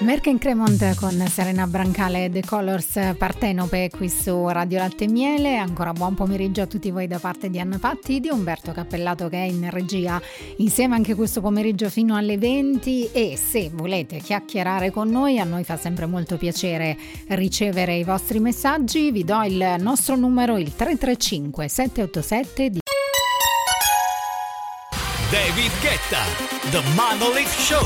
Merken Cremont con Serena Brancale e The Colors Partenope qui su Radio Latte e Miele. Ancora buon pomeriggio a tutti voi da parte di Anna Patti, di Umberto Cappellato che è in regia insieme anche questo pomeriggio fino alle 20, e se volete chiacchierare con noi, a noi fa sempre molto piacere ricevere i vostri messaggi. Vi do il nostro numero, il 335 787 David Guetta, The Monolith Show.